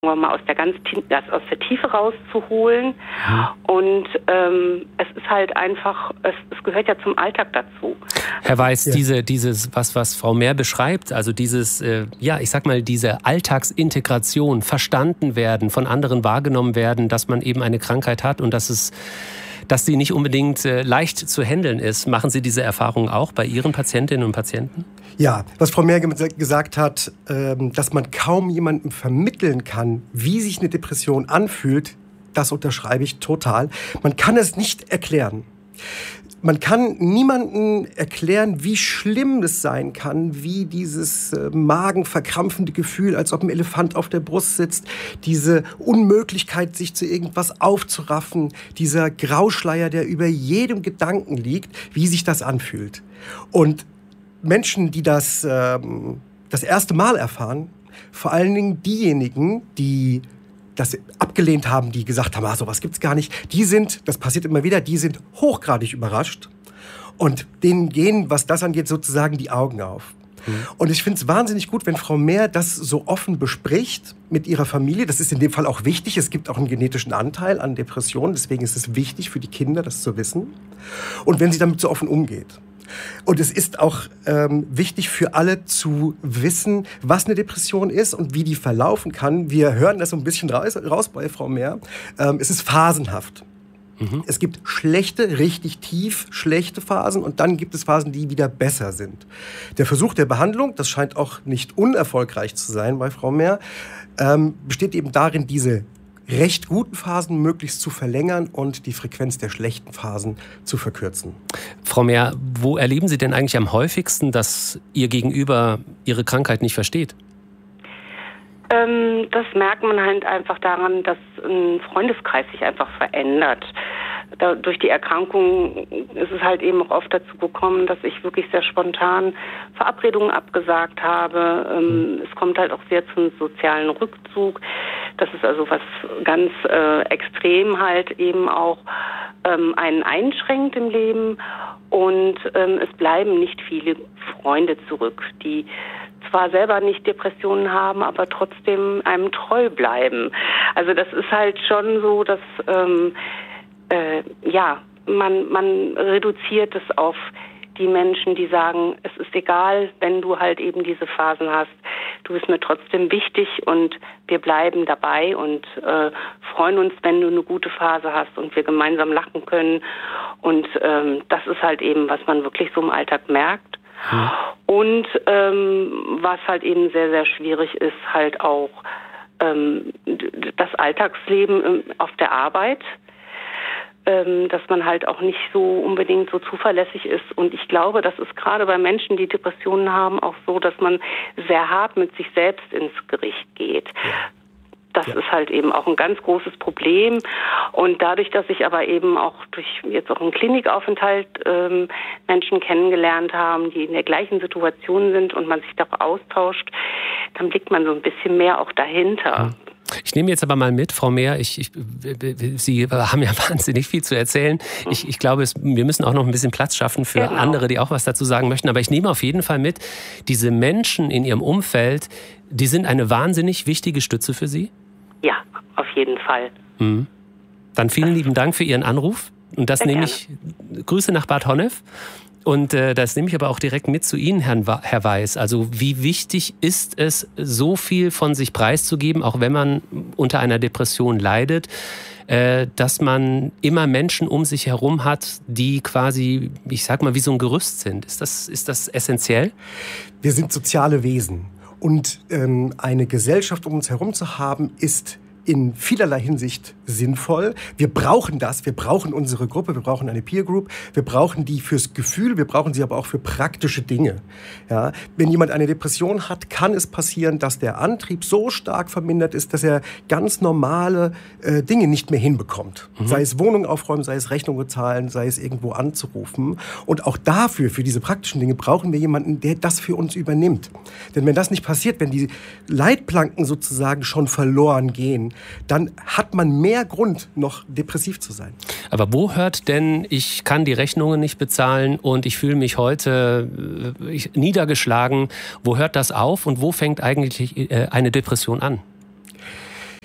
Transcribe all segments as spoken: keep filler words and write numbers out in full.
mal aus der ganz das aus der Tiefe rauszuholen. Mhm. Und ähm, es ist halt einfach, es, es gehört ja zum Alltag dazu. Herr Weiß, ja. diese, dieses, was, was Frau Mehr beschreibt, also dieses, äh, ja, ich sag mal, diese Alltagsintegration, verstanden werden, von anderen wahrgenommen werden, dass man eben eine Krankheit hat und dass es dass sie nicht unbedingt äh, leicht zu handeln ist. Machen Sie diese Erfahrungen auch bei Ihren Patientinnen und Patienten? Ja, was Frau Mehr gesagt hat, ähm, dass man kaum jemandem vermitteln kann, wie sich eine Depression anfühlt, das unterschreibe ich total. Man kann es nicht erklären. Man kann niemandem erklären, wie schlimm es sein kann, wie dieses äh, magenverkrampfende Gefühl, als ob ein Elefant auf der Brust sitzt, diese Unmöglichkeit, sich zu irgendwas aufzuraffen, dieser Grauschleier, der über jedem Gedanken liegt, wie sich das anfühlt. Und Menschen, die das ähm, das erste Mal erfahren, vor allen Dingen diejenigen, die das abgelehnt haben, die gesagt haben, ah, sowas gibt's gar nicht, die sind, das passiert immer wieder, die sind hochgradig überrascht und denen gehen, was das angeht, sozusagen die Augen auf. Mhm. Und ich finde es wahnsinnig gut, wenn Frau Mehr das so offen bespricht mit ihrer Familie. Das ist in dem Fall auch wichtig. Es gibt auch einen genetischen Anteil an Depressionen, deswegen ist es wichtig für die Kinder, das zu wissen. Und wenn sie damit so offen umgeht. Und es ist auch ähm, wichtig für alle zu wissen, was eine Depression ist und wie die verlaufen kann. Wir hören das so ein bisschen raus, raus bei Frau Mehr. Ähm, es ist phasenhaft. Mhm. Es gibt schlechte, richtig tief schlechte Phasen und dann gibt es Phasen, die wieder besser sind. Der Versuch der Behandlung, das scheint auch nicht unerfolgreich zu sein bei Frau Mehr, ähm, besteht eben darin, diese recht guten Phasen möglichst zu verlängern und die Frequenz der schlechten Phasen zu verkürzen. Frau Mehr, wo erleben Sie denn eigentlich am häufigsten, dass Ihr Gegenüber Ihre Krankheit nicht versteht? Ähm, das merkt man halt einfach daran, dass ein Freundeskreis sich einfach verändert. Da, durch die Erkrankung ist es halt eben auch oft dazu gekommen, dass ich wirklich sehr spontan Verabredungen abgesagt habe. Ähm, es kommt halt auch sehr zum sozialen Rückzug. Das ist also was ganz äh, extrem halt eben auch ähm, einen einschränkt im Leben. Und ähm, es bleiben nicht viele Freunde zurück, die zwar selber nicht Depressionen haben, aber trotzdem einem treu bleiben. Also das ist halt schon so, dass ähm, äh, ja, man, man reduziert es auf die Menschen, die sagen, es ist egal, wenn du halt eben diese Phasen hast, du bist mir trotzdem wichtig und wir bleiben dabei und äh, freuen uns, wenn du eine gute Phase hast und wir gemeinsam lachen können. Und ähm, das ist halt eben, was man wirklich so im Alltag merkt. Hm. Und ähm, was halt eben sehr, sehr schwierig ist, halt auch ähm, das Alltagsleben auf der Arbeit. Ähm, dass man halt auch nicht so unbedingt so zuverlässig ist. Und ich glaube, das ist gerade bei Menschen, die Depressionen haben, auch so, dass man sehr hart mit sich selbst ins Gericht geht. Ja. Das ja. ist halt eben auch ein ganz großes Problem. Und dadurch, dass ich aber eben auch durch jetzt auch einen Klinikaufenthalt ähm, Menschen kennengelernt haben, die in der gleichen Situation sind und man sich doch austauscht, dann blickt man so ein bisschen mehr auch dahinter. Mhm. Ich nehme jetzt aber mal mit, Frau Mehr, ich, ich, Sie haben ja wahnsinnig viel zu erzählen. Ich, ich glaube, es, wir müssen auch noch ein bisschen Platz schaffen für genau. andere, die auch was dazu sagen möchten. Aber ich nehme auf jeden Fall mit, diese Menschen in Ihrem Umfeld, die sind eine wahnsinnig wichtige Stütze für Sie? Ja, auf jeden Fall. Mhm. Dann vielen lieben Dank für Ihren Anruf. Und das Sehr nehme gerne. ich, Grüße nach Bad Honnef. Und äh, das nehme ich aber auch direkt mit zu Ihnen, Herrn Herr Weiß. Also wie wichtig ist es, so viel von sich preiszugeben, auch wenn man unter einer Depression leidet, äh, dass man immer Menschen um sich herum hat, die quasi, ich sag mal, wie so ein Gerüst sind. Ist das, ist das essentiell? Wir sind soziale Wesen. Und ähm, eine Gesellschaft um uns herum zu haben, ist in vielerlei Hinsicht sinnvoll. Wir brauchen das, wir brauchen unsere Gruppe, wir brauchen eine Peer Group, wir brauchen die fürs Gefühl, wir brauchen sie aber auch für praktische Dinge. Ja, wenn jemand eine Depression hat, kann es passieren, dass der Antrieb so stark vermindert ist, dass er ganz normale äh, Dinge nicht mehr hinbekommt. Mhm. Sei es Wohnung aufräumen, sei es Rechnung bezahlen, sei es irgendwo anzurufen. Und auch dafür, für diese praktischen Dinge, brauchen wir jemanden, der das für uns übernimmt. Denn wenn das nicht passiert, wenn die Leitplanken sozusagen schon verloren gehen, dann hat man mehr Grund, noch depressiv zu sein. Aber wo hört denn, ich kann die Rechnungen nicht bezahlen und ich fühle mich heute äh, niedergeschlagen, wo hört das auf und wo fängt eigentlich äh, eine Depression an?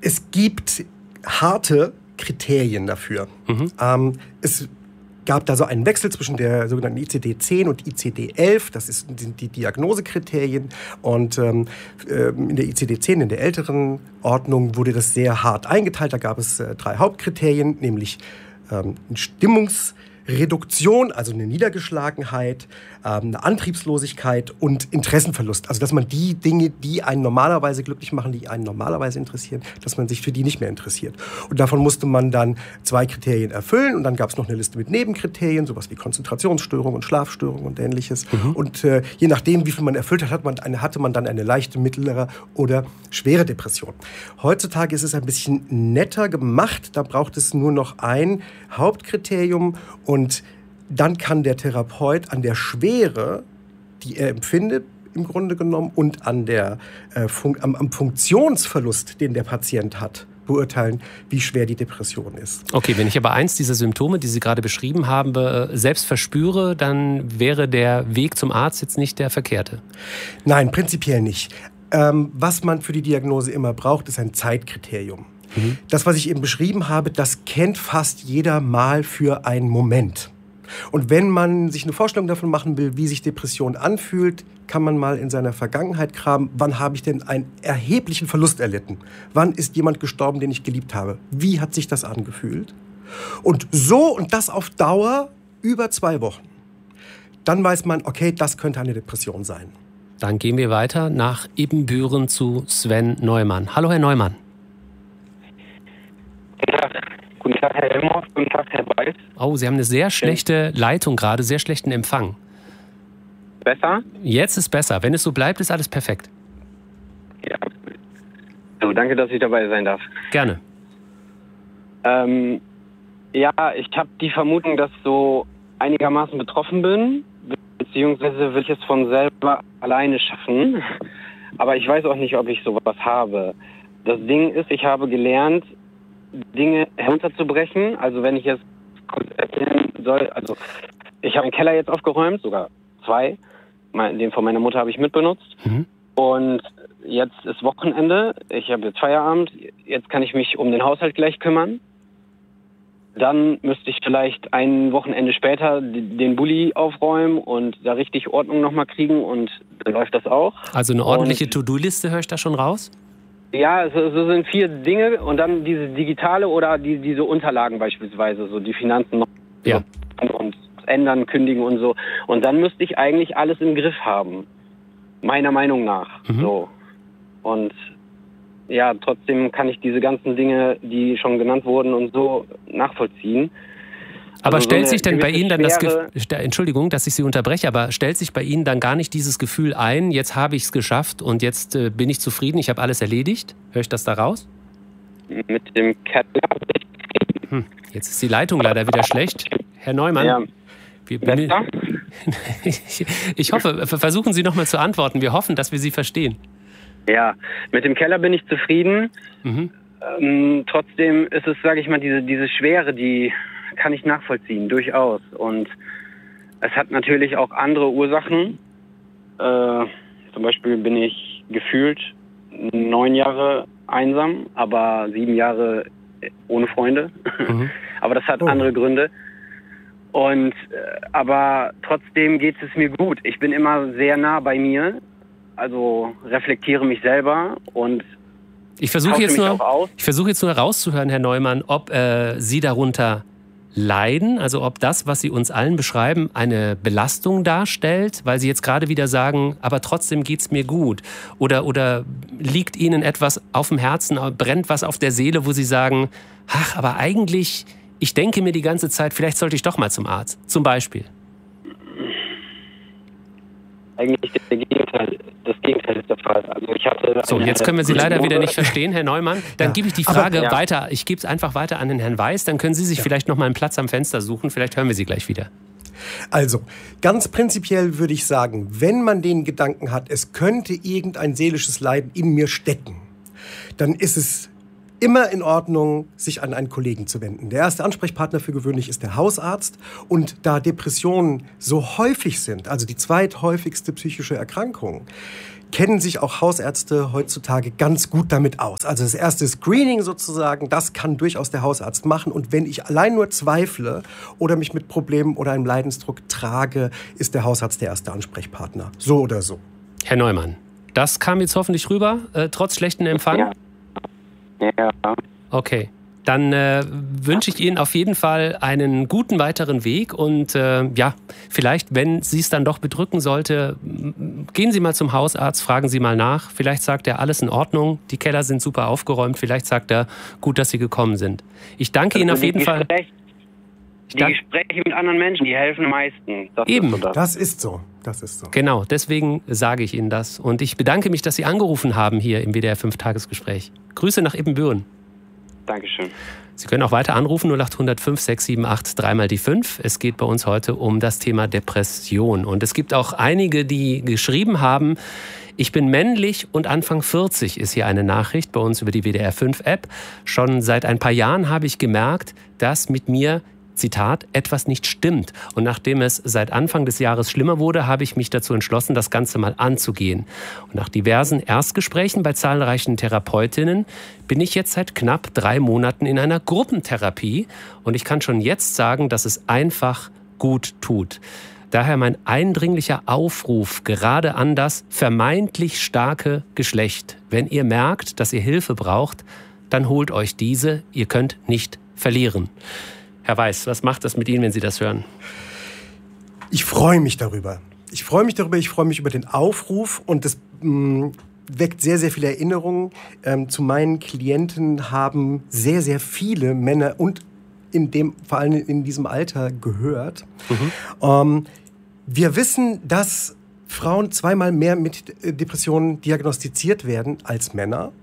Es gibt harte Kriterien dafür. Mhm. Ähm, es gab da so einen Wechsel zwischen der sogenannten I C D zehn und I C D elf. Das sind die Diagnosekriterien. Und ähm, in der I C D zehn, in der älteren Ordnung, wurde das sehr hart eingeteilt. Da gab es äh, drei Hauptkriterien, nämlich ähm, ein Stimmungs- Reduktion, also eine Niedergeschlagenheit, eine Antriebslosigkeit und Interessenverlust. Also dass man die Dinge, die einen normalerweise glücklich machen, die einen normalerweise interessieren, dass man sich für die nicht mehr interessiert. Und davon musste man dann zwei Kriterien erfüllen und dann gab es noch eine Liste mit Nebenkriterien, sowas wie Konzentrationsstörung und Schlafstörung und Ähnliches. Mhm. Und äh, je nachdem, wie viel man erfüllt hat, hat man eine, hatte man dann eine leichte, mittlere oder schwere Depression. Heutzutage ist es ein bisschen netter gemacht. Da braucht es nur noch ein Hauptkriterium und dann kann der Therapeut an der Schwere, die er empfindet, im Grunde genommen, und an der, äh, Fun- am, am Funktionsverlust, den der Patient hat, beurteilen, wie schwer die Depression ist. Okay, wenn ich aber eins dieser Symptome, die Sie gerade beschrieben haben, selbst verspüre, dann wäre der Weg zum Arzt jetzt nicht der verkehrte? Nein, prinzipiell nicht. Ähm, was man für die Diagnose immer braucht, ist ein Zeitkriterium. Mhm. Das, was ich eben beschrieben habe, das kennt fast jeder mal für einen Moment. Und wenn man sich eine Vorstellung davon machen will, wie sich Depression anfühlt, kann man mal in seiner Vergangenheit graben, wann habe ich denn einen erheblichen Verlust erlitten? Wann ist jemand gestorben, den ich geliebt habe? Wie hat sich das angefühlt? Und so, und das auf Dauer, über zwei Wochen. Dann weiß man, okay, das könnte eine Depression sein. Dann gehen wir weiter nach Ibbenbüren zu Sven Neumann. Hallo, Herr Neumann. Guten Tag. Guten Tag, Herr Helmhoff. Guten Tag, Herr Weiß. Oh, Sie haben eine sehr schlechte Leitung gerade, sehr schlechten Empfang. Besser? Jetzt ist besser. Wenn es so bleibt, ist alles perfekt. Ja. Also, danke, dass ich dabei sein darf. Gerne. Ähm, ja, ich habe die Vermutung, dass ich so einigermaßen betroffen bin, beziehungsweise will ich es von selber alleine schaffen. Aber ich weiß auch nicht, ob ich sowas habe. Das Ding ist, ich habe gelernt, Dinge herunterzubrechen. Also wenn ich jetzt kurz erzählen soll, also ich habe einen Keller jetzt aufgeräumt, sogar zwei. Den von meiner Mutter habe ich mitbenutzt. Mhm. Und jetzt ist Wochenende, ich habe jetzt Feierabend, jetzt kann ich mich um den Haushalt gleich kümmern. Dann müsste ich vielleicht ein Wochenende später den Bulli aufräumen und da richtig Ordnung nochmal kriegen und dann läuft das auch. Also eine ordentliche To-Do-Liste höre ich da schon raus? Ja, so, so sind vier Dinge und dann diese digitale oder die, diese Unterlagen beispielsweise, so die Finanzen noch ja. und ändern, kündigen und so. Und dann müsste ich eigentlich alles im Griff haben, meiner Meinung nach. Mhm. So. Und ja, trotzdem kann ich diese ganzen Dinge, die schon genannt wurden und so, nachvollziehen. Aber also stellt so sich denn bei Ihnen dann das Gefühl, Schwere... Entschuldigung, dass ich Sie unterbreche, aber stellt sich bei Ihnen dann gar nicht dieses Gefühl ein, jetzt habe ich es geschafft und jetzt äh, bin ich zufrieden, ich habe alles erledigt? Höre ich das da raus? Mit dem Keller. Hm, jetzt ist die Leitung leider wieder schlecht. Herr Neumann, ja. wir, ich, ich hoffe, versuchen Sie nochmal zu antworten. Wir hoffen, dass wir Sie verstehen. Ja, mit dem Keller bin ich zufrieden. Mhm. Ähm, trotzdem ist es, sage ich mal, diese, diese Schwere, die kann ich nachvollziehen, durchaus. Und es hat natürlich auch andere Ursachen. Äh, zum Beispiel bin ich gefühlt neun Jahre einsam, aber sieben Jahre ohne Freunde. Mhm. Aber das hat oh. andere Gründe. Und äh, aber trotzdem geht es mir gut. Ich bin immer sehr nah bei mir. Also reflektiere mich selber und ich versuche jetzt nur, ich versuche jetzt nur herauszuhören, Herr Neumann, ob äh, Sie darunter leiden, also ob das, was Sie uns allen beschreiben, eine Belastung darstellt, weil Sie jetzt gerade wieder sagen, aber trotzdem geht's mir gut. Oder, oder liegt Ihnen etwas auf dem Herzen, brennt was auf der Seele, wo Sie sagen, ach, aber eigentlich, ich denke mir die ganze Zeit, vielleicht sollte ich doch mal zum Arzt, zum Beispiel. Eigentlich der Gegenteil, das Gegenteil ist der Fall. Also ich hatte so, jetzt können wir Sie leider wieder nicht verstehen, Herr Neumann. Dann ja. gebe ich die Frage Aber, ja. weiter. Ich gebe es einfach weiter an den Herrn Weiß. Dann können Sie sich ja. vielleicht noch mal einen Platz am Fenster suchen. Vielleicht hören wir Sie gleich wieder. Also, ganz prinzipiell würde ich sagen, wenn man den Gedanken hat, es könnte irgendein seelisches Leiden in mir stecken, dann ist es immer in Ordnung, sich an einen Kollegen zu wenden. Der erste Ansprechpartner für gewöhnlich ist der Hausarzt. Und da Depressionen so häufig sind, also die zweithäufigste psychische Erkrankung, kennen sich auch Hausärzte heutzutage ganz gut damit aus. Also das erste Screening sozusagen, das kann durchaus der Hausarzt machen. Und wenn ich allein nur zweifle oder mich mit Problemen oder einem Leidensdruck trage, ist der Hausarzt der erste Ansprechpartner. So oder so. Herr Neumann, das kam jetzt hoffentlich rüber, äh, trotz schlechten Empfang? Ja. Ja. Okay. Dann äh, wünsche ich Ihnen auf jeden Fall einen guten weiteren Weg und äh, ja, vielleicht, wenn Sie es dann doch bedrücken sollte, gehen Sie mal zum Hausarzt, fragen Sie mal nach. Vielleicht sagt er, alles in Ordnung, die Keller sind super aufgeräumt. Vielleicht sagt er, gut, dass Sie gekommen sind. Ich danke Ihnen auf jeden Fall. Die Gespräche mit anderen Menschen, die helfen am meisten. Das Eben. Ist so das. Das ist so. Das ist so. Genau, deswegen sage ich Ihnen das. Und ich bedanke mich, dass Sie angerufen haben hier im W D R fünf Tagesgespräch. Grüße nach Ibbenbüren. Dankeschön. Sie können auch weiter anrufen, null acht hundert fünf sechs sieben acht drei mal die fünf. Es geht bei uns heute um das Thema Depression. Und es gibt auch einige, die geschrieben haben, ich bin männlich und Anfang vierzig ist hier eine Nachricht bei uns über die W D R fünf App. Schon seit ein paar Jahren habe ich gemerkt, dass mit mir, Zitat, etwas nicht stimmt. Und nachdem es seit Anfang des Jahres schlimmer wurde, habe ich mich dazu entschlossen, das Ganze mal anzugehen. Und nach diversen Erstgesprächen bei zahlreichen Therapeutinnen bin ich jetzt seit knapp drei Monaten in einer Gruppentherapie. Und ich kann schon jetzt sagen, dass es einfach gut tut. Daher mein eindringlicher Aufruf gerade an das vermeintlich starke Geschlecht. Wenn ihr merkt, dass ihr Hilfe braucht, dann holt euch diese. Ihr könnt nicht verlieren. Herr Weiß, was macht das mit Ihnen, wenn Sie das hören? Ich freue mich darüber. Ich freue mich darüber, ich freue mich über den Aufruf und das mh, weckt sehr, sehr viele Erinnerungen. Ähm, zu meinen Klienten haben sehr, sehr viele Männer und in dem, vor allem in diesem Alter gehört. Mhm. Ähm, wir wissen, dass Frauen zweimal mehr mit Depressionen diagnostiziert werden als Männer.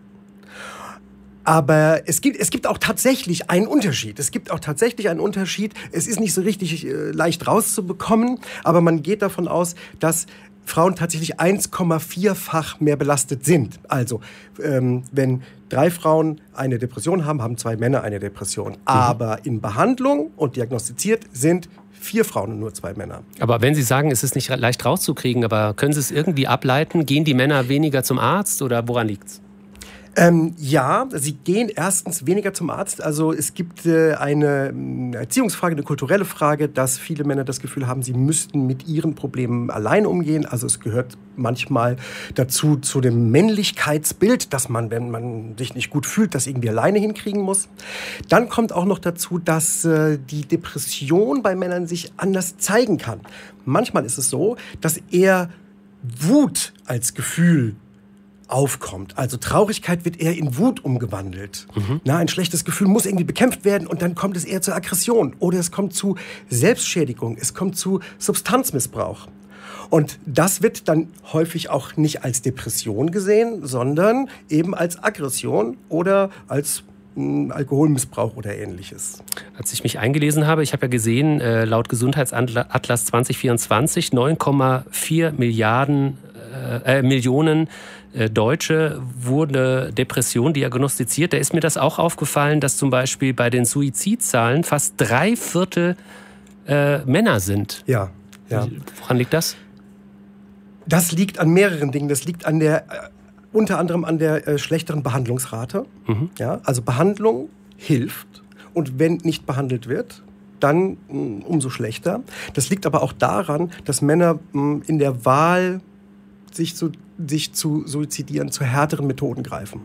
Aber es gibt, es gibt auch tatsächlich einen Unterschied. Es gibt auch tatsächlich einen Unterschied. Es ist nicht so richtig äh, leicht rauszubekommen, aber man geht davon aus, dass Frauen tatsächlich eins Komma vier-fach mehr belastet sind. Also, ähm, wenn drei Frauen eine Depression haben, haben zwei Männer eine Depression. Mhm. Aber in Behandlung und diagnostiziert sind vier Frauen und nur zwei Männer. Aber wenn Sie sagen, es ist nicht leicht rauszukriegen, aber können Sie es irgendwie ableiten? Gehen die Männer weniger zum Arzt oder woran liegt's? Ähm, ja, sie gehen erstens weniger zum Arzt. Also es gibt äh, eine Erziehungsfrage, eine kulturelle Frage, dass viele Männer das Gefühl haben, sie müssten mit ihren Problemen alleine umgehen. Also es gehört manchmal dazu, zu dem Männlichkeitsbild, dass man, wenn man sich nicht gut fühlt, das irgendwie alleine hinkriegen muss. Dann kommt auch noch dazu, dass äh, die Depression bei Männern sich anders zeigen kann. Manchmal ist es so, dass eher Wut als Gefühl aufkommt. Also Traurigkeit wird eher in Wut umgewandelt. Mhm. Na, ein schlechtes Gefühl muss irgendwie bekämpft werden und dann kommt es eher zur Aggression oder es kommt zu Selbstschädigung, es kommt zu Substanzmissbrauch. Und das wird dann häufig auch nicht als Depression gesehen, sondern eben als Aggression oder als mh, Alkoholmissbrauch oder Ähnliches. Als ich mich eingelesen habe, ich habe ja gesehen, äh, laut Gesundheitsatlas zwanzig vierundzwanzig neun Komma vier Milliarden äh, Millionen Deutsche wurde Depression diagnostiziert. Da ist mir das auch aufgefallen, dass zum Beispiel bei den Suizidzahlen fast drei Viertel äh, Männer sind. Ja, ja. Woran liegt das? Das liegt an mehreren Dingen. Das liegt an der, äh, unter anderem an der äh, schlechteren Behandlungsrate. Mhm. Ja, also Behandlung hilft und wenn nicht behandelt wird, dann mh, umso schlechter. Das liegt aber auch daran, dass Männer mh, in der Wahl sich zu, sich zu suizidieren, zu härteren Methoden greifen.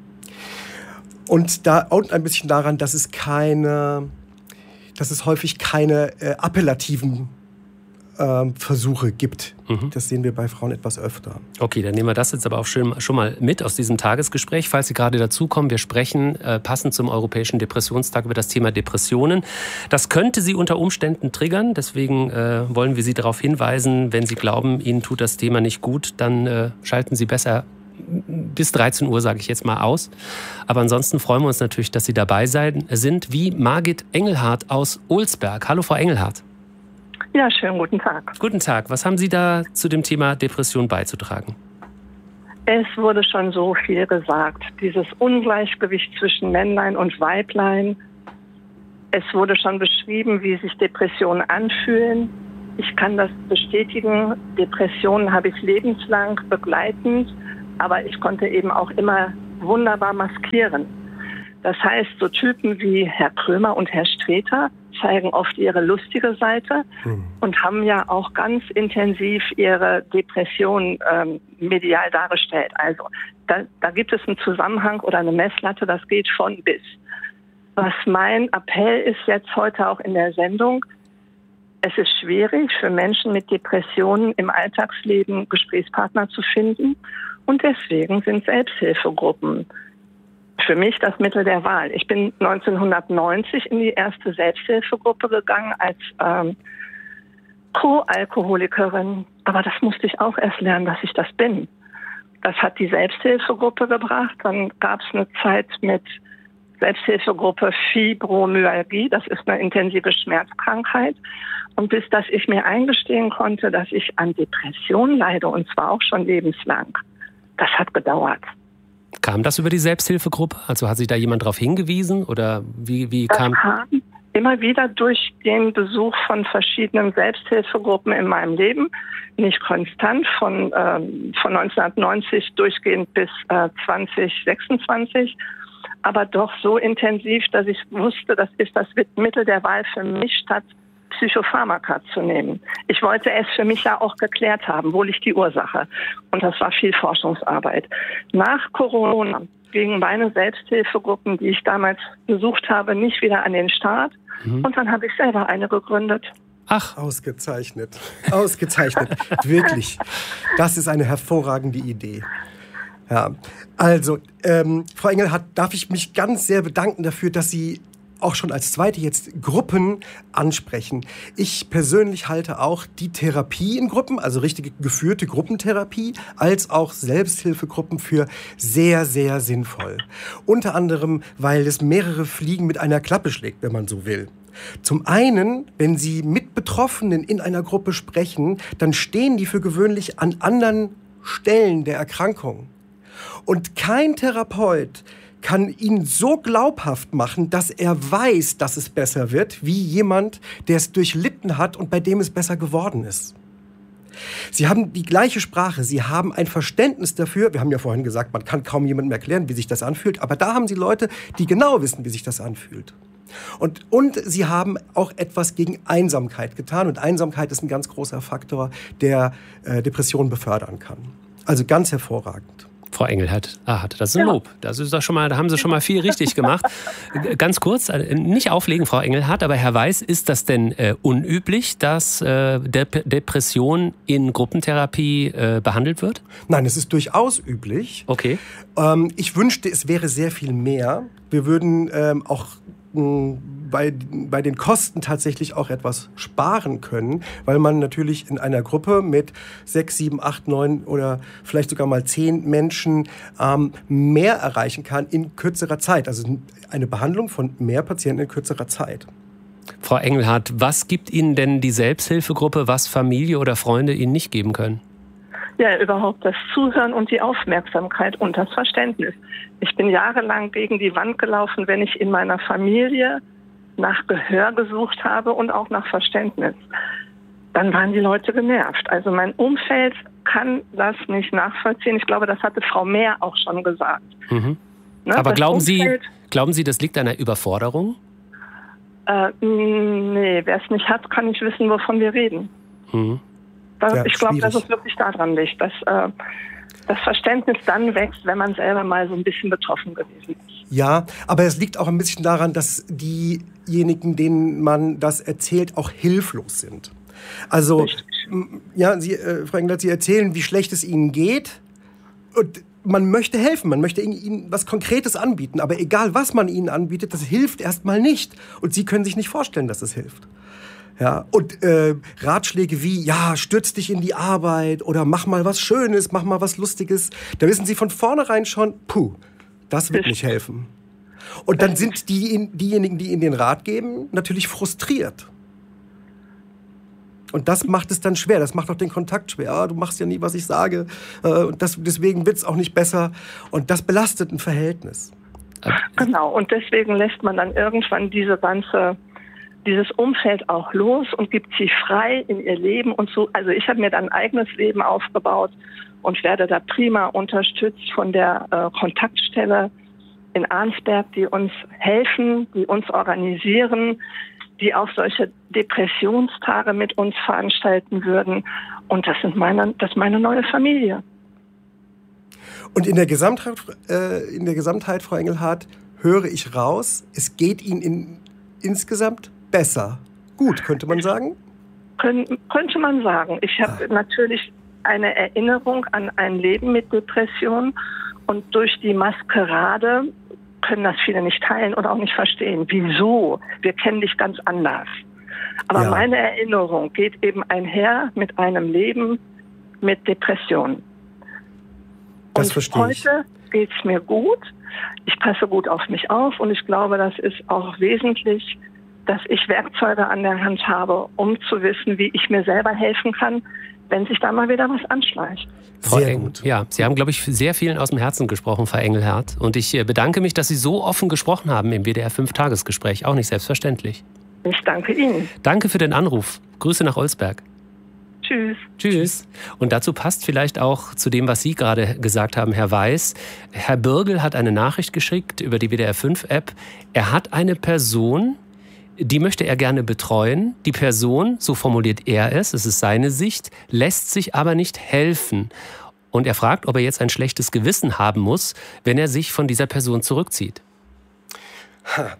Und da und ein bisschen daran, dass es keine, dass es häufig keine äh, appellativen äh, Versuche gibt. Mhm. Das sehen wir bei Frauen etwas öfter. Okay, dann nehmen wir das jetzt aber auch schon, schon mal mit aus diesem Tagesgespräch. Falls Sie gerade dazukommen, wir sprechen äh, passend zum Europäischen Depressionstag über das Thema Depressionen. Das könnte Sie unter Umständen triggern. Deswegen äh, wollen wir Sie darauf hinweisen, wenn Sie glauben, Ihnen tut das Thema nicht gut, dann äh, schalten Sie besser bis dreizehn Uhr, sage ich jetzt mal, aus. Aber ansonsten freuen wir uns natürlich, dass Sie dabei sein, sind, wie Margit Engelhardt aus Olsberg. Hallo, Frau Engelhardt. Ja, schönen guten Tag. Guten Tag. Was haben Sie da zu dem Thema Depression beizutragen? Es wurde schon so viel gesagt. Dieses Ungleichgewicht zwischen Männlein und Weiblein. Es wurde schon beschrieben, wie sich Depressionen anfühlen. ich kann das bestätigen, Depressionen habe ich lebenslang begleitend, aber ich konnte eben auch immer wunderbar maskieren. Das heißt, so Typen wie Herr Krömer und Herr Streter zeigen oft ihre lustige Seite mhm. und haben ja auch ganz intensiv ihre Depression ähm, medial dargestellt. Also da, da gibt es einen Zusammenhang oder eine Messlatte, das geht von bis. Was mein Appell ist jetzt heute auch in der Sendung, es ist schwierig für Menschen mit Depressionen im Alltagsleben Gesprächspartner zu finden und deswegen sind Selbsthilfegruppen für mich das Mittel der Wahl. Ich bin neunzehnhundertneunzig in die erste Selbsthilfegruppe gegangen als ähm, Co-Alkoholikerin. Aber das musste ich auch erst lernen, dass ich das bin. Das hat die Selbsthilfegruppe gebracht. Dann gab es eine Zeit mit Selbsthilfegruppe Fibromyalgie. Das ist eine intensive Schmerzkrankheit. Und bis dass ich mir eingestehen konnte, dass ich an Depressionen leide, und zwar auch schon lebenslang, das hat gedauert. Kam das über die Selbsthilfegruppe? Also hat sich da jemand darauf hingewiesen? Oder wie, wie das kam... kam immer wieder durch den Besuch von verschiedenen Selbsthilfegruppen in meinem Leben. Nicht konstant, von, ähm, von neunzehnhundertneunzig durchgehend bis äh, zwanzig sechsundzwanzig. Aber doch so intensiv, dass ich wusste, das ist das Mittel der Wahl für mich, statt Psychopharmaka zu nehmen. Ich wollte es für mich ja auch geklärt haben, wo liegt die Ursache. Und das war viel Forschungsarbeit. Nach Corona gingen meine Selbsthilfegruppen, die ich damals besucht habe, nicht wieder an den Start. Mhm. Und dann habe ich selber eine gegründet. Ach, ausgezeichnet. Ausgezeichnet. Wirklich. Das ist eine hervorragende Idee. Ja, also, ähm, Frau Engelhardt, darf ich mich ganz sehr bedanken dafür, dass Sie auch schon als zweite jetzt Gruppen ansprechen. Ich persönlich halte auch die Therapie in Gruppen, also richtige geführte Gruppentherapie, als auch Selbsthilfegruppen für sehr, sehr sinnvoll. Unter anderem, weil es mehrere Fliegen mit einer Klappe schlägt, wenn man so will. Zum einen, wenn Sie mit Betroffenen in einer Gruppe sprechen, dann stehen die für gewöhnlich an anderen Stellen der Erkrankung. Und kein Therapeut kann ihn so glaubhaft machen, dass er weiß, dass es besser wird, wie jemand, der es durchlitten hat und bei dem es besser geworden ist. Sie haben die gleiche Sprache, Sie haben ein Verständnis dafür. Wir haben ja vorhin gesagt, man kann kaum jemandem erklären, wie sich das anfühlt. Aber da haben Sie Leute, die genau wissen, wie sich das anfühlt. Und, und Sie haben auch etwas gegen Einsamkeit getan. Und Einsamkeit ist ein ganz großer Faktor, der äh, Depressionen befördern kann. Also ganz hervorragend. Frau Engelhardt, ah, das ist ein Lob. Das ist doch schon mal, da haben Sie schon mal viel richtig gemacht. Ganz kurz, nicht auflegen, Frau Engelhardt, aber Herr Weiß, ist das denn äh, unüblich, dass äh, Dep- Depression in Gruppentherapie äh, behandelt wird? Nein, es ist durchaus üblich. Okay. Ähm, ich wünschte, es wäre sehr viel mehr. Wir würden ähm, auch Bei, bei den Kosten tatsächlich auch etwas sparen können, weil man natürlich in einer Gruppe mit sechs, sieben, acht, neun oder vielleicht sogar mal zehn Menschen ähm, mehr erreichen kann in kürzerer Zeit. Also eine Behandlung von mehr Patienten in kürzerer Zeit. Frau Engelhardt, was gibt Ihnen denn die Selbsthilfegruppe, was Familie oder Freunde Ihnen nicht geben können? Ja, überhaupt das Zuhören und die Aufmerksamkeit und das Verständnis. Ich bin jahrelang gegen die Wand gelaufen, wenn ich in meiner Familie nach Gehör gesucht habe und auch nach Verständnis. Dann waren die Leute genervt. Also mein Umfeld kann das nicht nachvollziehen. Ich glaube, das hatte Frau Mehr auch schon gesagt. Mhm. Ne, Aber glauben Sie, Umfeld, glauben Sie, das liegt an einer Überforderung? Äh, nee, wer es nicht hat, kann nicht wissen, wovon wir reden. Mhm. Das, ja, ich glaube, schwierig. dass es wirklich daran liegt, dass äh, das Verständnis dann wächst, wenn man selber mal so ein bisschen betroffen gewesen ist. Ja, aber es liegt auch ein bisschen daran, dass diejenigen, denen man das erzählt, auch hilflos sind. Also, Richtig. ja, Sie, äh, Frau Engelhardt, Sie erzählen, wie schlecht es Ihnen geht. Und man möchte helfen, man möchte Ihnen was Konkretes anbieten. Aber egal, was man Ihnen anbietet, das hilft erstmal nicht. Und Sie können sich nicht vorstellen, dass es hilft. Ja, und äh, Ratschläge wie, ja, stürz dich in die Arbeit oder mach mal was Schönes, mach mal was Lustiges. Da wissen Sie von vornherein schon, puh, das wird nicht helfen. Und dann sind die, diejenigen, die Ihnen den Rat geben, natürlich frustriert. Und das macht es dann schwer, das macht auch den Kontakt schwer. Ah, du machst ja nie, was ich sage. Und das, deswegen wird es auch nicht besser. Und das belastet ein Verhältnis. Genau, und deswegen lässt man dann irgendwann diese ganze dieses Umfeld auch los und gibt sie frei in ihr Leben und so. Also ich habe mir dann ein eigenes Leben aufgebaut und werde da prima unterstützt von der äh, Kontaktstelle in Arnsberg, die uns helfen, die uns organisieren, die auch solche Depressionstage mit uns veranstalten würden. Und das sind meine, das ist meine neue Familie. Und in der Gesamtheit, äh, in der Gesamtheit, Frau Engelhardt, höre ich raus, es geht Ihnen in, insgesamt besser. Gut, könnte man sagen? Kön- könnte man sagen. Ich habe ah. natürlich eine Erinnerung an ein Leben mit Depression und durch die Maskerade können das viele nicht teilen oder auch nicht verstehen. Wieso? Wir kennen dich ganz anders. Aber ja. meine Erinnerung geht eben einher mit einem Leben mit Depressionen. Das und verstehe ich. Heute geht es mir gut. Ich passe gut auf mich auf und ich glaube, das ist auch wesentlich, dass ich Werkzeuge an der Hand habe, um zu wissen, wie ich mir selber helfen kann, wenn sich da mal wieder was anschleicht. Frau Sehr Eng, gut. Ja, Sie haben, glaube ich, sehr vielen aus dem Herzen gesprochen, Frau Engelhardt. Und ich bedanke mich, dass Sie so offen gesprochen haben im W D R fünf Tagesgespräch. Auch nicht selbstverständlich. Ich danke Ihnen. Danke für den Anruf. Grüße nach Olsberg. Tschüss. Tschüss. Und dazu passt vielleicht auch zu dem, was Sie gerade gesagt haben, Herr Weiß. Herr Birgel hat eine Nachricht geschickt über die W D R fünf App. Er hat eine Person, die möchte er gerne betreuen. Die Person, so formuliert er es, es ist seine Sicht, lässt sich aber nicht helfen. Und er fragt, ob er jetzt ein schlechtes Gewissen haben muss, wenn er sich von dieser Person zurückzieht. Ha.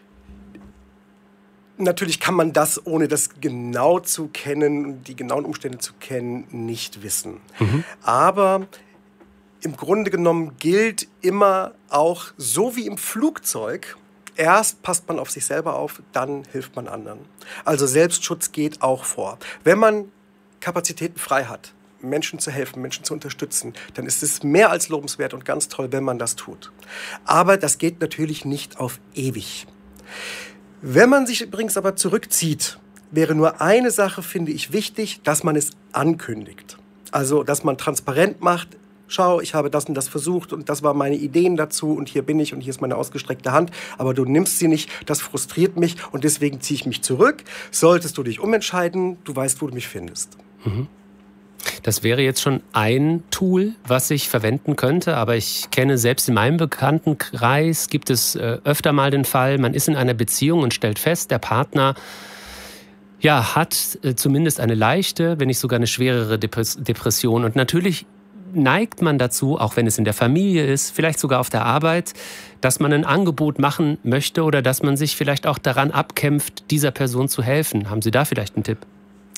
Natürlich kann man das, ohne das genau zu kennen, die genauen Umstände zu kennen, nicht wissen. Mhm. Aber im Grunde genommen gilt immer auch, so wie im Flugzeug, erst passt man auf sich selber auf, dann hilft man anderen. Also Selbstschutz geht auch vor. Wenn man Kapazitäten frei hat, Menschen zu helfen, Menschen zu unterstützen, dann ist es mehr als lobenswert und ganz toll, wenn man das tut. Aber das geht natürlich nicht auf ewig. Wenn man sich übrigens aber zurückzieht, wäre nur eine Sache, finde ich, wichtig, dass man es ankündigt. Also, dass man transparent macht, schau, ich habe das und das versucht und das waren meine Ideen dazu und hier bin ich und hier ist meine ausgestreckte Hand, aber du nimmst sie nicht, das frustriert mich und deswegen ziehe ich mich zurück. Solltest du dich umentscheiden, du weißt, wo du mich findest. Mhm. Das wäre jetzt schon ein Tool, was ich verwenden könnte, aber ich kenne selbst in meinem Bekanntenkreis, gibt es äh, öfter mal den Fall, man ist in einer Beziehung und stellt fest, der Partner ja, hat äh, zumindest eine leichte, wenn nicht sogar eine schwerere Depres- Depression. Und natürlich neigt man dazu, auch wenn es in der Familie ist, vielleicht sogar auf der Arbeit, dass man ein Angebot machen möchte oder dass man sich vielleicht auch daran abkämpft, dieser Person zu helfen. Haben Sie da vielleicht einen Tipp?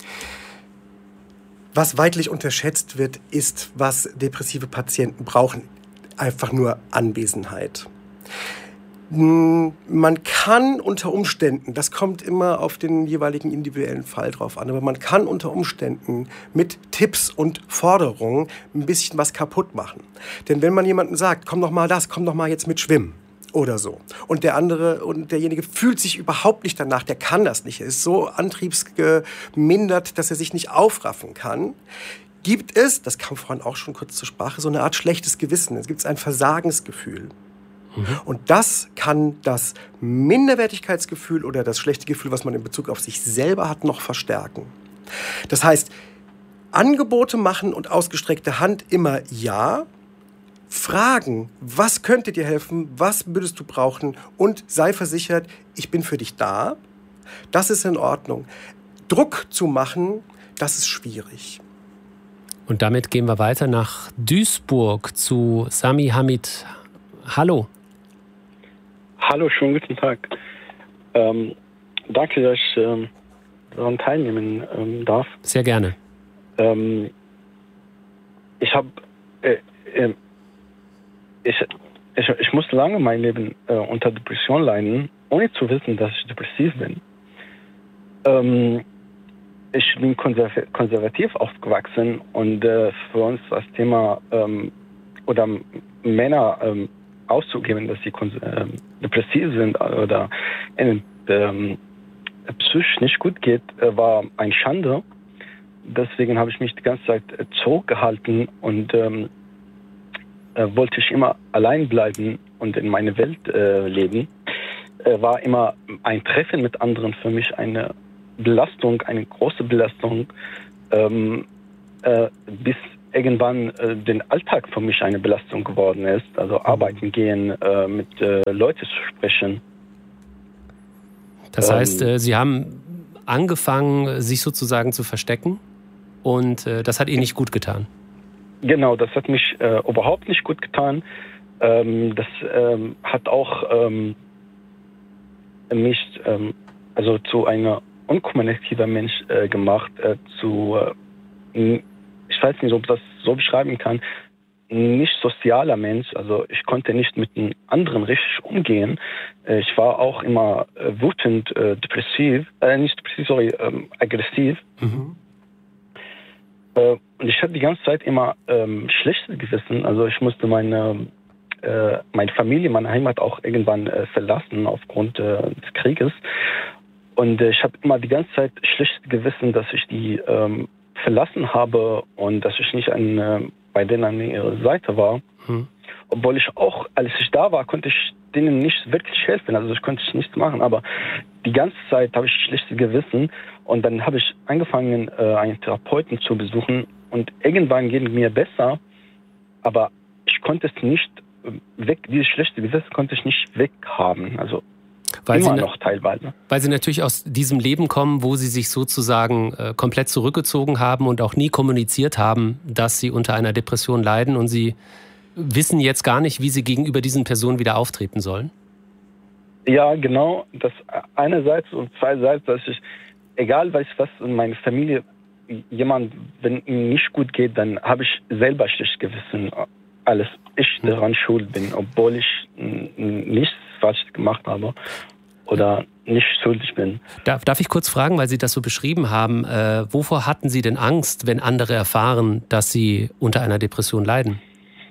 Was weitlich unterschätzt wird, ist, was depressive Patienten brauchen. Einfach nur Anwesenheit. Man kann unter Umständen, das kommt immer auf den jeweiligen individuellen Fall drauf an, aber man kann unter Umständen mit Tipps und Forderungen ein bisschen was kaputt machen. Denn wenn man jemandem sagt, komm doch mal das, komm doch mal jetzt mit schwimmen oder so, und der andere und derjenige fühlt sich überhaupt nicht danach, der kann das nicht, er ist so antriebsgemindert, dass er sich nicht aufraffen kann, gibt es, das kam vorhin auch schon kurz zur Sprache, so eine Art schlechtes Gewissen, es gibt ein Versagensgefühl. Mhm. Und das kann das Minderwertigkeitsgefühl oder das schlechte Gefühl, was man in Bezug auf sich selber hat, noch verstärken. Das heißt, Angebote machen und ausgestreckte Hand immer ja, fragen, was könnte dir helfen, was würdest du brauchen und sei versichert, ich bin für dich da. Das ist in Ordnung. Druck zu machen, das ist schwierig. Und damit gehen wir weiter nach Duisburg zu Sami Hamid. Hallo. Hallo, schönen guten Tag. Ähm, danke, dass ich ähm, daran teilnehmen ähm, darf. Sehr gerne. Ähm, ich habe, äh, äh, ich, ich, ich musste lange mein Leben äh, unter Depression leiden, ohne zu wissen, dass ich depressiv bin. Ähm, ich bin konserv- konservativ aufgewachsen und äh, für uns das Thema ähm, oder Männer ähm, auszugeben, dass sie kons- äh, depressiv sind oder ihnen ähm, psychisch nicht gut geht, äh, war ein Schande. Deswegen habe ich mich die ganze Zeit äh, zurückgehalten und ähm, äh, wollte ich immer allein bleiben und in meine Welt äh, leben. äh, war immer ein Treffen mit anderen für mich eine Belastung, eine große Belastung, ähm, äh, bis irgendwann äh, den Alltag für mich eine Belastung geworden ist. Also arbeiten gehen, äh, mit äh, Leuten zu sprechen. Das ähm, heißt, äh, Sie haben angefangen, sich sozusagen zu verstecken und äh, das hat Ihnen nicht gut getan. Genau, das hat mich äh, überhaupt nicht gut getan. Ähm, das ähm, hat auch ähm, mich ähm, also zu einer unkommunikativen Mensch äh, gemacht, äh, zu, äh, ich weiß nicht, ob ich das so beschreiben kann, nicht sozialer Mensch. Also ich konnte nicht mit den anderen richtig umgehen. Äh, ich war auch immer äh, wütend, äh, depressiv, äh, nicht depressiv, sorry, ähm, aggressiv. Mhm. Äh, und ich hatte die ganze Zeit immer ähm, schlechtes Gewissen. Also ich musste meine, äh, meine Familie, meine Heimat auch irgendwann äh, verlassen aufgrund äh, des Krieges. Und äh, ich habe immer die ganze Zeit schlechtes Gewissen, dass ich die ähm, verlassen habe und dass ich nicht an, äh, bei denen an ihrer Seite war. Mhm. Obwohl ich auch, als ich da war, konnte ich denen nicht wirklich helfen. Also ich konnte nichts machen, aber die ganze Zeit habe ich schlechtes Gewissen. Und dann habe ich angefangen, äh, einen Therapeuten zu besuchen. Und irgendwann ging es mir besser, aber ich konnte es nicht weg, dieses schlechte Gewissen konnte ich nicht weghaben. Also weil immer Sie, noch teilweise. Weil Sie natürlich aus diesem Leben kommen, wo Sie sich sozusagen äh, komplett zurückgezogen haben und auch nie kommuniziert haben, dass Sie unter einer Depression leiden und Sie wissen jetzt gar nicht, wie Sie gegenüber diesen Personen wieder auftreten sollen? Ja, genau. Das einerseits und zweiterseits, dass ich, egal was, was in meiner Familie, jemand, wenn ihm nicht gut geht, dann habe ich selber schlechtes Gewissen, alles ich daran schuld bin, obwohl ich nichts falsch gemacht habe oder nicht schuldig bin. Darf, darf ich kurz fragen, weil Sie das so beschrieben haben, äh, wovor hatten Sie denn Angst, wenn andere erfahren, dass Sie unter einer Depression leiden?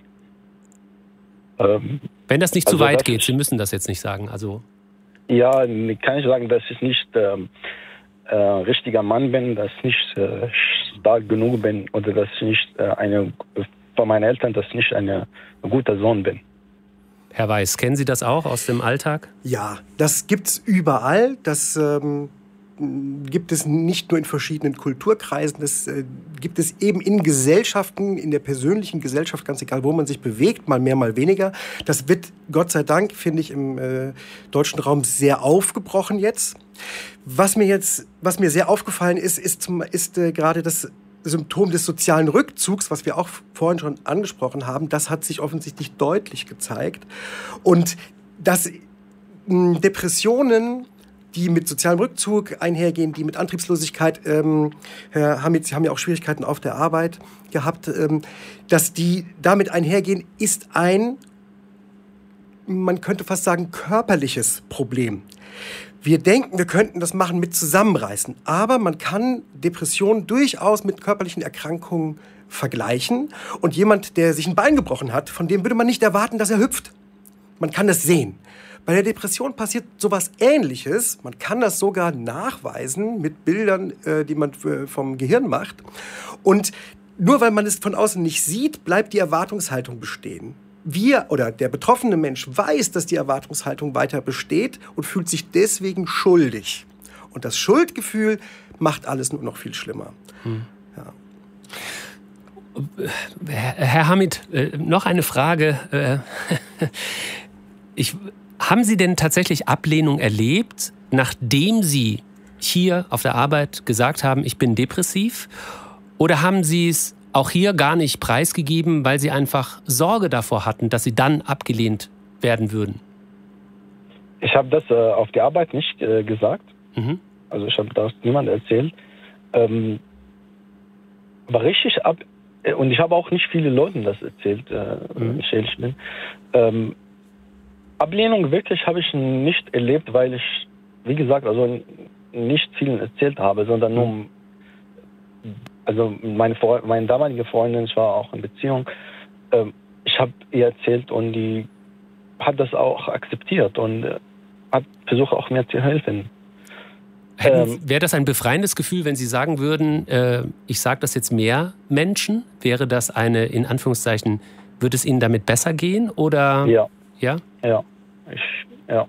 Ähm, wenn das nicht also zu weit das geht, ist, Sie müssen das jetzt nicht sagen. Also ja, kann ich sagen, dass ich nicht ähm, äh, richtiger Mann bin, dass ich nicht äh, stark genug bin oder dass ich nicht äh, eine von meinen Eltern, dass ich nicht eine, ein guter Sohn bin. Herr Weiß, kennen Sie das auch aus dem Alltag? Ja, das gibt's überall. Das ähm, gibt es nicht nur in verschiedenen Kulturkreisen. Das äh, gibt es eben in Gesellschaften, in der persönlichen Gesellschaft, ganz egal, wo man sich bewegt, mal mehr, mal weniger. Das wird, Gott sei Dank, finde ich, im äh, deutschen Raum sehr aufgebrochen jetzt. Was mir jetzt, was mir sehr aufgefallen ist, ist, zum, ist äh, gerade das Symptom des sozialen Rückzugs, was wir auch vorhin schon angesprochen haben. Das hat sich offensichtlich deutlich gezeigt. Und dass mh, Depressionen, die mit sozialem Rückzug einhergehen, die mit Antriebslosigkeit, ähm, Herr Hamid, Sie haben ja auch Schwierigkeiten auf der Arbeit gehabt, ähm, dass die damit einhergehen, ist ein, man könnte fast sagen, körperliches Problem. Wir denken, wir könnten das machen mit Zusammenreißen. Aber man kann Depressionen durchaus mit körperlichen Erkrankungen vergleichen. Und jemand, der sich ein Bein gebrochen hat, von dem würde man nicht erwarten, dass er hüpft. Man kann das sehen. Bei der Depression passiert sowas Ähnliches. Man kann das sogar nachweisen mit Bildern, äh, die man vom Gehirn macht. Und nur weil man es von außen nicht sieht, bleibt die Erwartungshaltung bestehen. Wir oder der betroffene Mensch weiß, dass die Erwartungshaltung weiter besteht und fühlt sich deswegen schuldig. Und das Schuldgefühl macht alles nur noch viel schlimmer. Hm. Ja. Herr Hamid, noch eine Frage. Ich, haben Sie denn tatsächlich Ablehnung erlebt, nachdem Sie hier auf der Arbeit gesagt haben, ich bin depressiv? Oder haben Sie es auch hier gar nicht preisgegeben, weil Sie einfach Sorge davor hatten, dass Sie dann abgelehnt werden würden? Ich habe das äh, auf der Arbeit nicht äh, gesagt. Mhm. Also ich habe das niemandem erzählt. Ähm, aber richtig ab... Äh, und ich habe auch nicht viele Leuten das erzählt, äh, mhm. wenn ich ehrlich bin. Ähm, Ablehnung wirklich habe ich nicht erlebt, weil ich, wie gesagt, also nicht vielen erzählt habe, sondern nur... Mhm. Also meine, meine damalige Freundin, ich war auch in Beziehung, ähm, ich habe ihr erzählt und die hat das auch akzeptiert und äh, hat versucht auch mir zu helfen. Ähm, Wäre das ein befreiendes Gefühl, wenn Sie sagen würden, äh, ich sage das jetzt mehr Menschen? Wäre das eine, in Anführungszeichen, würde es Ihnen damit besser gehen? Oder? Ja. Ja? Ja. Ich, ja.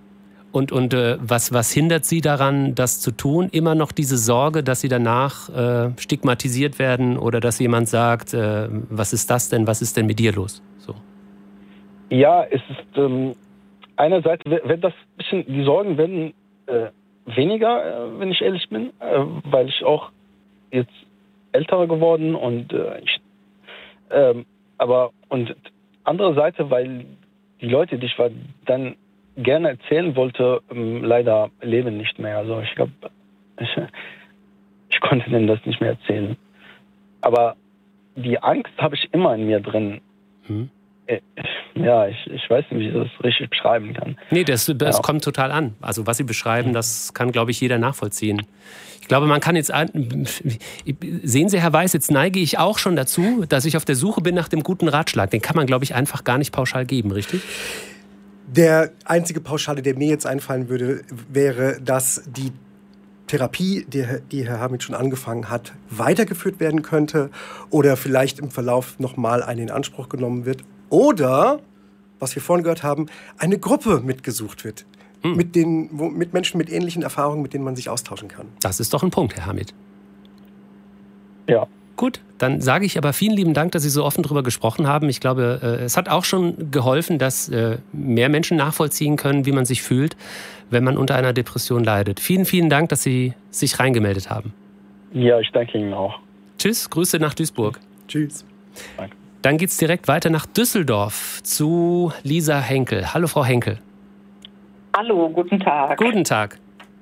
Und, und äh, was, was hindert Sie daran, das zu tun? Immer noch diese Sorge, dass Sie danach äh, stigmatisiert werden oder dass jemand sagt, äh, was ist das denn, was ist denn mit dir los? So. Ja, es ist ähm, einerseits, wenn das bisschen, die Sorgen werden äh, weniger, äh, wenn ich ehrlich bin, äh, weil ich auch jetzt älter geworden und äh, ich, äh, aber und andere Seite, weil die Leute, die ich war, dann gerne erzählen wollte, ähm, leider leben nicht mehr. Also ich glaube, ich, ich konnte denen das nicht mehr erzählen. Aber die Angst habe ich immer in mir drin. Hm. Ja, ich, ich weiß nicht, wie ich das richtig beschreiben kann. Nee, das, das ja. kommt total an. Also was Sie beschreiben, das kann, glaube ich, jeder nachvollziehen. Ich glaube, man kann jetzt... Sehen Sie, Herr Weiß, jetzt neige ich auch schon dazu, dass ich auf der Suche bin nach dem guten Ratschlag. Den kann man, glaube ich, einfach gar nicht pauschal geben, richtig? Der einzige Pauschale, der mir jetzt einfallen würde, wäre, dass die Therapie, die, die Herr Hamid schon angefangen hat, weitergeführt werden könnte oder vielleicht im Verlauf nochmal eine in Anspruch genommen wird. Oder, was wir vorhin gehört haben, eine Gruppe mitgesucht wird. Hm. Mit, den, wo, mit Menschen mit ähnlichen Erfahrungen, mit denen man sich austauschen kann. Das ist doch ein Punkt, Herr Hamid. Ja. Gut, dann sage ich aber vielen lieben Dank, dass Sie so offen darüber gesprochen haben. Ich glaube, es hat auch schon geholfen, dass mehr Menschen nachvollziehen können, wie man sich fühlt, wenn man unter einer Depression leidet. Vielen, vielen Dank, dass Sie sich reingemeldet haben. Ja, ich danke Ihnen auch. Tschüss, Grüße nach Duisburg. Tschüss. Danke. Dann geht's direkt weiter nach Düsseldorf zu Lisa Henkel. Hallo, Frau Henkel. Hallo, guten Tag. Guten Tag.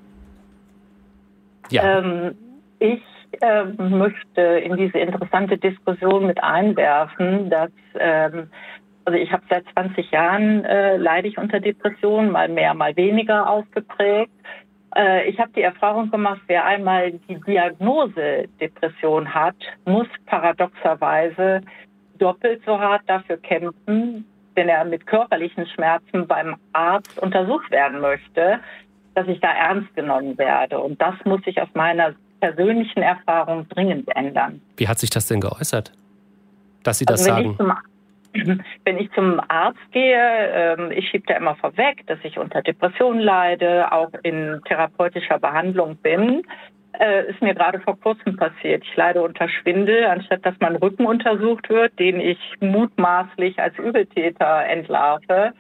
Ja. Ähm, ich äh, möchte in diese interessante Diskussion mit einwerfen, dass ähm, also ich habe seit zwanzig Jahren äh, leide ich unter Depressionen, mal mehr, mal weniger ausgeprägt. Äh, ich habe die Erfahrung gemacht, wer einmal die Diagnose Depression hat, muss paradoxerweise doppelt so hart dafür kämpfen, wenn er mit körperlichen Schmerzen beim Arzt untersucht werden möchte, dass ich da ernst genommen werde. Und das muss sich aus meiner persönlichen Erfahrung dringend ändern. Wie hat sich das denn geäußert, dass Sie das also wenn sagen? Ich zum, wenn ich zum Arzt gehe, ähm, ich schiebe da immer vorweg, dass ich unter Depressionen leide, auch in therapeutischer Behandlung bin. Äh, ist mir gerade vor kurzem passiert. Ich leide unter Schwindel, anstatt dass mein Rücken untersucht wird, den ich mutmaßlich als Übeltäter entlarve,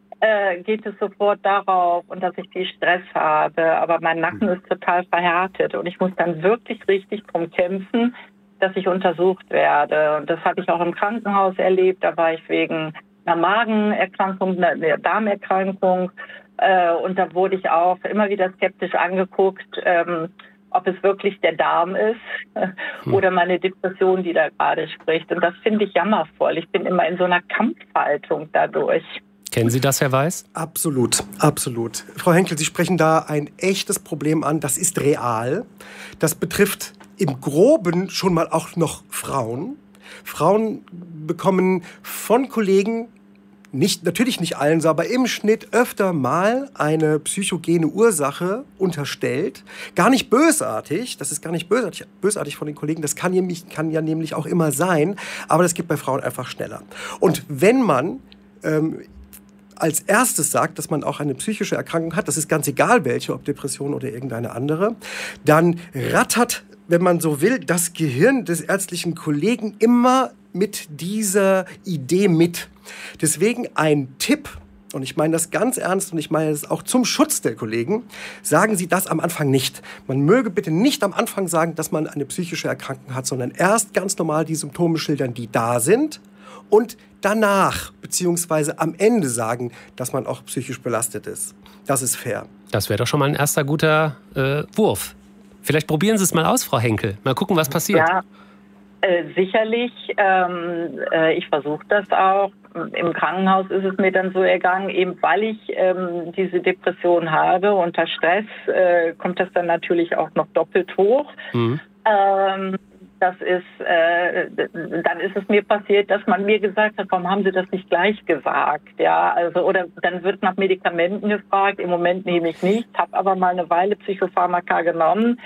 äh, geht es sofort darauf, und dass ich viel Stress habe. Aber mein Nacken ist total verhärtet und ich muss dann wirklich richtig drum kämpfen, dass ich untersucht werde. Und das habe ich auch im Krankenhaus erlebt. Da war ich wegen einer Magenerkrankung, einer Darmerkrankung. Äh, und da wurde ich auch immer wieder skeptisch angeguckt, ähm, ob es wirklich der Darm ist hm. oder meine Depression, die da gerade spricht. Und das finde ich jammervoll. Ich bin immer in so einer Kampfhaltung dadurch. Kennen Sie das, Herr Weiß? Absolut, absolut. Frau Henkel, Sie sprechen da ein echtes Problem an. Das ist real. Das betrifft im Groben schon mal auch noch Frauen. Frauen bekommen von Kollegen, nicht, natürlich nicht allen so, aber im Schnitt öfter mal eine psychogene Ursache unterstellt. Gar nicht bösartig, das ist gar nicht bösartig, bösartig von den Kollegen, das kann, kann ja nämlich auch immer sein, aber das geht bei Frauen einfach schneller. Und wenn man ähm, als erstes sagt, dass man auch eine psychische Erkrankung hat, das ist ganz egal welche, ob Depression oder irgendeine andere, dann rattert, wenn man so will, das Gehirn des ärztlichen Kollegen immer mit dieser Idee mit. Deswegen ein Tipp, und ich meine das ganz ernst und ich meine das auch zum Schutz der Kollegen, sagen Sie das am Anfang nicht. Man möge bitte nicht am Anfang sagen, dass man eine psychische Erkrankung hat, sondern erst ganz normal die Symptome schildern, die da sind, und danach, beziehungsweise am Ende sagen, dass man auch psychisch belastet ist. Das ist fair. Das wäre doch schon mal ein erster guter äh, Wurf. Vielleicht probieren Sie es mal aus, Frau Henkel. Mal gucken, was passiert. Ja, äh, sicherlich. Ähm, äh, ich versuche das auch. Im Krankenhaus ist es mir dann so ergangen, eben weil ich ähm, diese Depression habe. Unter Stress äh, kommt das dann natürlich auch noch doppelt hoch. Mhm. Ähm, das ist, äh, dann ist es mir passiert, dass man mir gesagt hat, warum haben Sie das nicht gleich gesagt? Ja, also, oder dann wird nach Medikamenten gefragt. Im Moment nehme ich nichts, habe aber mal eine Weile Psychopharmaka genommen.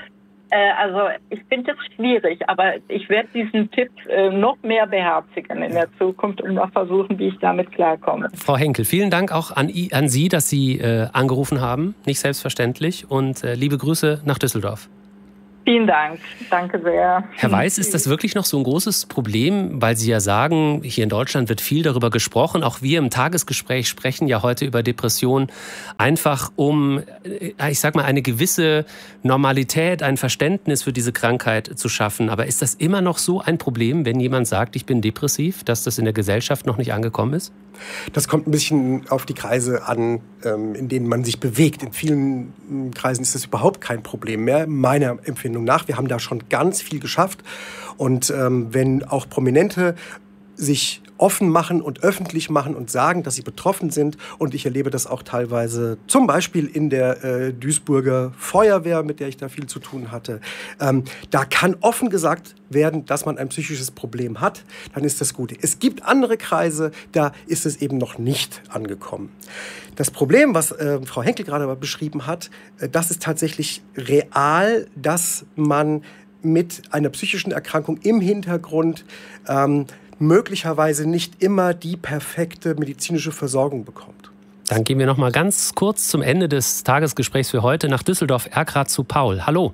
Äh, also ich finde es schwierig, aber ich werde diesen Tipp äh, noch mehr beherzigen in der Zukunft und noch versuchen, wie ich damit klarkomme. Frau Henkel, vielen Dank auch an, an Sie, dass Sie äh, angerufen haben. Nicht selbstverständlich. Und äh, liebe Grüße nach Düsseldorf. Vielen Dank. Danke sehr. Herr Weiß, ist das wirklich noch so ein großes Problem? Weil Sie ja sagen, hier in Deutschland wird viel darüber gesprochen. Auch wir im Tagesgespräch sprechen ja heute über Depressionen. Einfach um, ich sag mal, eine gewisse Normalität, ein Verständnis für diese Krankheit zu schaffen. Aber ist das immer noch so ein Problem, wenn jemand sagt, ich bin depressiv, dass das in der Gesellschaft noch nicht angekommen ist? Das kommt ein bisschen auf die Kreise an, in denen man sich bewegt. In vielen Kreisen ist das überhaupt kein Problem mehr, meiner Empfindung nach. Wir haben da schon ganz viel geschafft. Und ähm, wenn auch Prominente sich offen machen und öffentlich machen und sagen, dass sie betroffen sind. Und ich erlebe das auch teilweise zum Beispiel in der äh, Duisburger Feuerwehr, mit der ich da viel zu tun hatte. Ähm, da kann offen gesagt werden, dass man ein psychisches Problem hat. Dann ist das gut. Es gibt andere Kreise, da ist es eben noch nicht angekommen. Das Problem, was äh, Frau Henkel gerade beschrieben hat, äh, das ist tatsächlich real, dass man mit einer psychischen Erkrankung im Hintergrund ähm, möglicherweise nicht immer die perfekte medizinische Versorgung bekommt. Dann gehen wir noch mal ganz kurz zum Ende des Tagesgesprächs für heute nach Düsseldorf-Erkrath zu Paul. Hallo.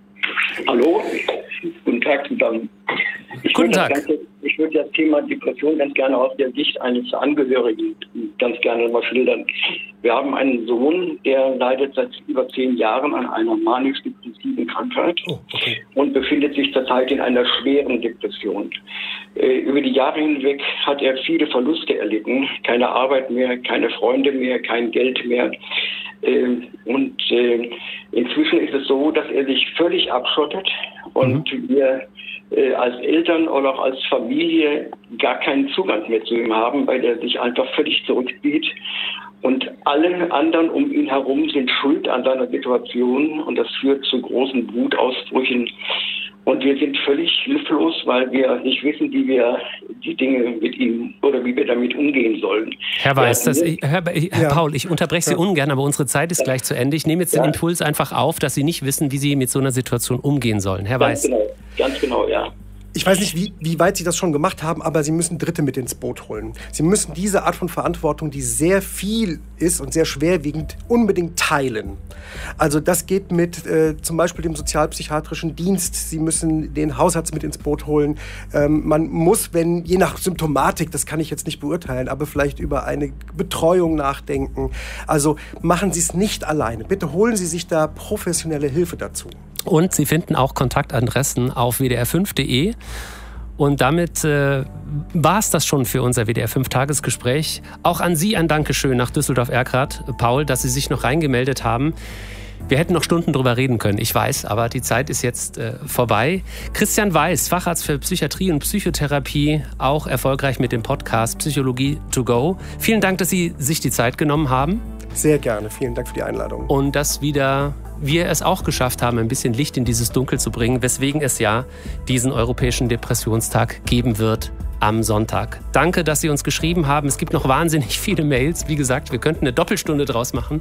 Hallo, guten Tag zusammen. Ich Guten Tag. Ganze, ich würde das Thema Depression ganz gerne aus der Sicht eines Angehörigen ganz gerne mal schildern. Wir haben einen Sohn, der leidet seit über zehn Jahren an einer manisch-depressiven Krankheit oh, okay. und befindet sich zurzeit in einer schweren Depression. Äh, über die Jahre hinweg hat er viele Verluste erlitten. Keine Arbeit mehr, keine Freunde mehr, kein Geld mehr. Äh, und äh, inzwischen ist es so, dass er sich völlig abschottet und mhm. wir äh, als Eltern oder auch als Familie gar keinen Zugang mehr zu ihm haben, weil er sich einfach völlig zurückzieht. Und alle anderen um ihn herum sind schuld an seiner Situation und das führt zu großen Wutausbrüchen. Und wir sind völlig hilflos, weil wir nicht wissen, wie wir die Dinge mit ihm oder wie wir damit umgehen sollen. Herr Weiß, das, Herr, Herr ja. Paul, ich unterbreche Sie ja. ungern, aber unsere Zeit ist ja. gleich zu Ende. Ich nehme jetzt ja. den Impuls einfach auf, dass Sie nicht wissen, wie Sie mit so einer Situation umgehen sollen. Herr Ganz Weiß. Genau. Ganz genau, ja. Ich weiß nicht, wie, wie weit Sie das schon gemacht haben, aber Sie müssen Dritte mit ins Boot holen. Sie müssen diese Art von Verantwortung, die sehr viel ist und sehr schwerwiegend, unbedingt teilen. Also das geht mit äh, zum Beispiel dem sozialpsychiatrischen Dienst. Sie müssen den Hausarzt mit ins Boot holen. Ähm, man muss, wenn, je nach Symptomatik, das kann ich jetzt nicht beurteilen, aber vielleicht über eine Betreuung nachdenken. Also machen Sie es nicht alleine. Bitte holen Sie sich da professionelle Hilfe dazu. Und Sie finden auch Kontaktadressen auf w d r fünf punkt d e. Und damit äh, war es das schon für unser W D R fünf Tagesgespräch. Auch an Sie ein Dankeschön nach Düsseldorf-Erkrath, Paul, dass Sie sich noch reingemeldet haben. Wir hätten noch Stunden drüber reden können, ich weiß, aber die Zeit ist jetzt äh, vorbei. Christian Weiß, Facharzt für Psychiatrie und Psychotherapie, auch erfolgreich mit dem Podcast Psychologie to go. Vielen Dank, dass Sie sich die Zeit genommen haben. Sehr gerne, vielen Dank für die Einladung. Und dass wieder wir es auch geschafft haben, ein bisschen Licht in dieses Dunkel zu bringen, weswegen es ja diesen Europäischen Depressionstag geben wird am Sonntag. Danke, dass Sie uns geschrieben haben. Es gibt noch wahnsinnig viele Mails. Wie gesagt, wir könnten eine Doppelstunde draus machen.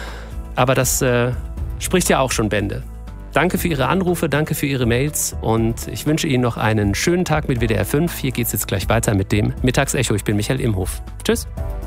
Aber das äh, spricht ja auch schon Bände. Danke für Ihre Anrufe, danke für Ihre Mails und ich wünsche Ihnen noch einen schönen Tag mit W D R fünf. Hier geht es jetzt gleich weiter mit dem Mittagsecho. Ich bin Michael Imhof. Tschüss.